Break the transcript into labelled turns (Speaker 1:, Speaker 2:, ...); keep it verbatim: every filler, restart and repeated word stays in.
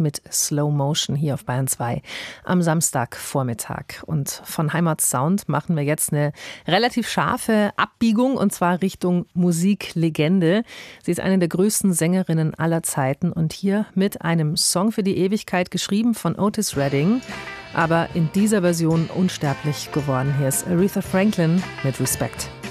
Speaker 1: mit Slow Motion hier auf Bayern zwei am Samstagvormittag. Und von Heimatsound machen wir jetzt eine relativ scharfe Abbiegung und zwar Richtung Musiklegende. Sie ist eine der größten Sängerinnen aller Zeiten und hier mit einem Song für die Ewigkeit, geschrieben von Otis Redding, aber in dieser Version unsterblich geworden. Hier ist Aretha Franklin mit Respect.